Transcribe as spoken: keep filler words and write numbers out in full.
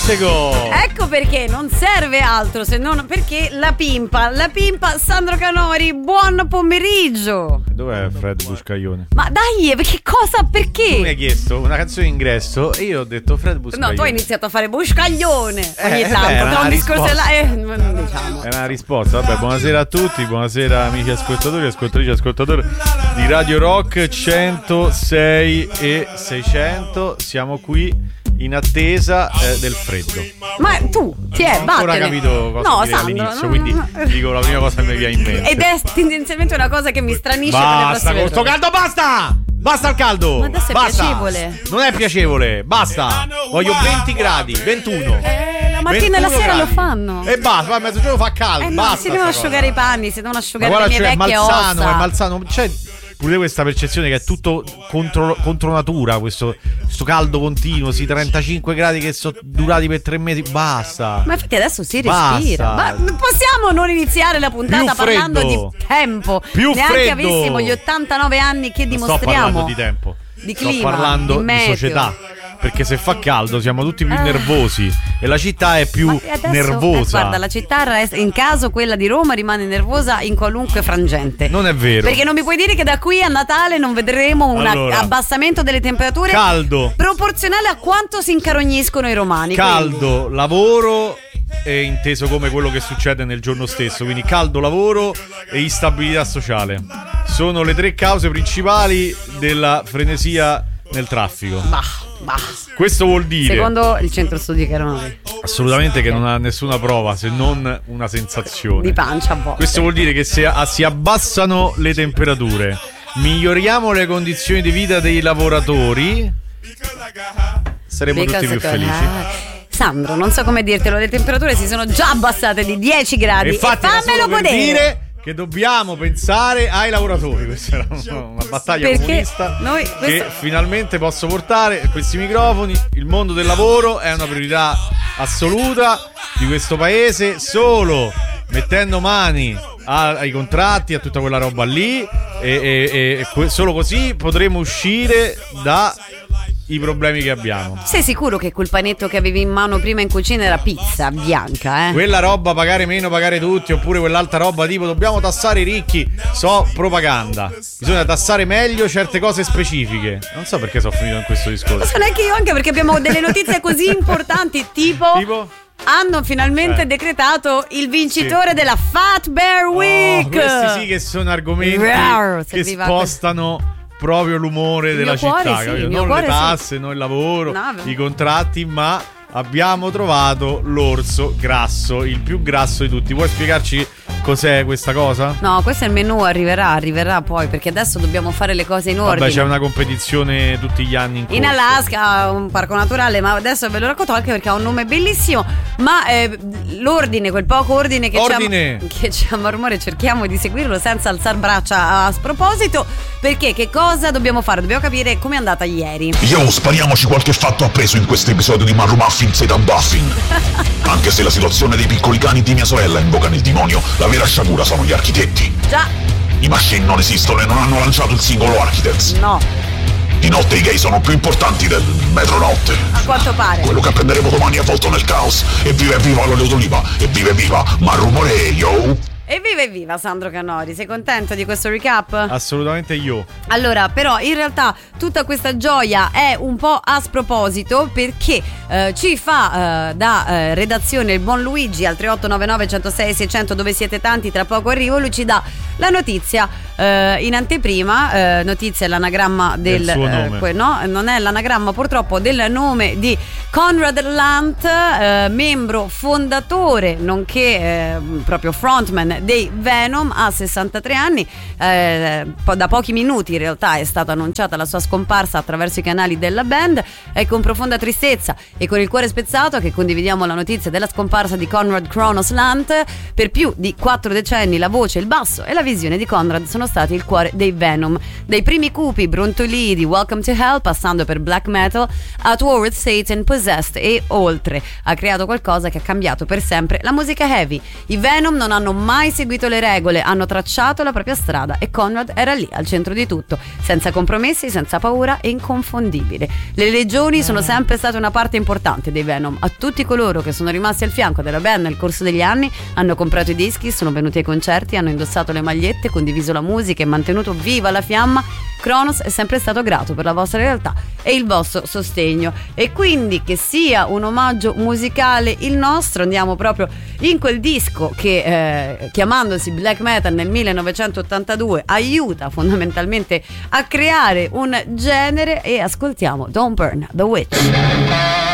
Ossego. Ecco perché non serve altro se non perché la pimpa, la pimpa Sandro Canori, buon pomeriggio. Dov'è Fred Buscaglione? Ma dai, che cosa, perché? Tu mi hai chiesto una canzone d'ingresso e io ho detto Fred Buscaglione. No, tu hai iniziato a fare Buscaglione ogni Eh, tanto, beh, tra un una discorso e risposta. la... Eh, non diciamo. È una risposta, vabbè, buonasera a tutti, buonasera amici ascoltatori, ascoltatrici, ascoltatori di Radio Rock centosei e seicento. Siamo qui in attesa eh, del freddo. Ma tu, ti è, Non ho ancora vattene. capito cosa No, dire Sandro, all'inizio, no, quindi no. dico la prima cosa che mi viene in mente. Ed è tendenzialmente una cosa che mi stranisce per le Basta prossime con sto ore. caldo, basta! Basta il caldo! Ma adesso è basta. piacevole. Non è piacevole, basta! Voglio venti gradi, ventuno. Eh, la mattina e la ventuno sera lo gradi. fanno. E basta, ma a mezzogiorno fa caldo, Eh no, basta. si devono sta asciugare cosa. i panni, si devono Ma asciugare le guarda, mie cioè, è vecchie malsano, ossa. è malsano. C'è pure questa percezione che è tutto contro, contro natura, questo, questo caldo continuo, sì, trentacinque gradi che sono durati per tre mesi, basta. Ma infatti adesso si Basta. respira. Ma possiamo non iniziare la puntata Più parlando freddo. di tempo? Più Neanche freddo. avessimo gli ottantanove anni che Non sto dimostriamo. parlando di tempo, Di sto clima, parlando di di, meteo. società. Perché se fa caldo siamo tutti più Ah. nervosi e la città è più Ma adesso, nervosa. eh, guarda, la città resta- in caso quella di Roma rimane nervosa in qualunque frangente. Non è vero. Perché non mi puoi dire che da qui a Natale non vedremo un Allora. abbassamento delle temperature Caldo. proporzionale a quanto si incarogniscono i romani. Caldo, lavoro è inteso come quello che succede nel giorno stesso, quindi caldo, lavoro e instabilità sociale. Sono le tre cause principali della frenesia nel traffico. Bah, bah. Questo vuol dire Secondo il centro studi Caronari assolutamente che non ha nessuna prova se non una sensazione. di pancia a volte. Questo vuol dire che se a- si abbassano le temperature, miglioriamo le condizioni di vita dei lavoratori, saremo Because tutti più of- felici. ah. Sandro, non so come dirtelo, le temperature si sono già abbassate di dieci gradi. E infatti e era fammelo solo per godere. dire che dobbiamo pensare ai lavoratori. Questa era una, una battaglia Perché comunista noi- che questo- finalmente posso portare questi microfoni. Il mondo del lavoro è una priorità assoluta di questo paese. Solo mettendo mani a- ai contratti, a tutta quella roba lì e, e- e que- solo così potremo uscire da i problemi che abbiamo. Sei sicuro che quel panetto che avevi in mano prima in cucina era pizza bianca, eh? Quella roba pagare meno, pagare tutti, oppure quell'altra roba tipo dobbiamo tassare i ricchi, so propaganda. Bisogna tassare meglio certe cose specifiche. Non so perché sono finito in questo Non discorso. so neanche io, anche perché abbiamo delle notizie così importanti, tipo, Tipo? hanno finalmente Eh. decretato il vincitore della Fat Bear Week. Oh, questi sì che sono argomenti Rar, che serviva- spostano proprio l'umore Il della mio cuore città, sì, capito? il mio Non cuore le sì. tasse, non il lavoro, No, vabbè. i contratti, ma abbiamo trovato l'orso grasso, il più grasso di tutti. Vuoi spiegarci cos'è questa cosa? No, questo è il menù, arriverà, arriverà poi, perché adesso dobbiamo fare le cose in ordine. Vabbè, c'è una competizione tutti gli anni in corso. In Alaska, un parco naturale, ma adesso ve lo racconto anche perché ha un nome bellissimo. Ma eh, l'ordine, quel poco ordine che Ordine. ci ha, che ci ha mormore, cerchiamo di seguirlo senza alzar braccia a sproposito. Perché che cosa dobbiamo fare? Dobbiamo capire com'è andata ieri. Yo, spariamoci qualche fatto appreso in questo episodio di Marru Muffin Sedan Buffin. Anche se la situazione dei piccoli cani di mia sorella invoca nel demonio, la vera sciagura sono gli architetti. Già, I machine non esistono e non hanno lanciato il singolo Architects. no, Di notte i gay sono più importanti del metronotte. a quanto pare. Quello che apprenderemo domani è avvolto nel caos. E viva e viva l'olio d'oliva. E viva e viva Marru More, yo. Evviva evviva Sandro Canori, sei contento di questo recap? Assolutamente io. Allora, però in realtà tutta questa gioia è un po' a sproposito perché eh, ci fa eh, da eh, redazione il buon Luigi al tre otto nove nove uno zero sei sei zero zero dove siete tanti, tra poco arrivo, lui ci dà la notizia eh, in anteprima, eh, notizia è l'anagramma del, Del suo nome. eh, que- no, non è l'anagramma purtroppo del nome di Conrad Lant, eh, membro fondatore nonché eh, proprio frontman dei Venom, ha sessantatré anni, eh, po- da pochi minuti in realtà è stata annunciata la sua scomparsa attraverso i canali della band. È con profonda tristezza e con il cuore spezzato che condividiamo la notizia della scomparsa di Conrad Kronos Lant. Per più di quattro decenni la voce, il basso e la visione di Conrad sono sono stati il cuore dei Venom, dai primi cupi brontolii di Welcome to Hell, passando per black metal, At War with Satan, Possessed e oltre. Ha creato qualcosa che ha cambiato per sempre la musica heavy. I Venom non hanno mai seguito le regole, hanno tracciato la propria strada e Conrad era lì al centro di tutto, senza compromessi, senza paura e inconfondibile. Le legioni sono sempre state una parte importante dei Venom. A tutti coloro che sono rimasti al fianco della band nel corso degli anni, hanno comprato i dischi, sono venuti ai concerti, hanno indossato le magliette, condiviso la musica e mantenuto viva la fiamma, Cronos è sempre stato grato per la vostra realtà e il vostro sostegno. E quindi, che sia un omaggio musicale il nostro, andiamo proprio in quel disco che eh, chiamandosi black metal nel millenovecentottantadue aiuta fondamentalmente a creare un genere, e ascoltiamo Don't Burn the Witch.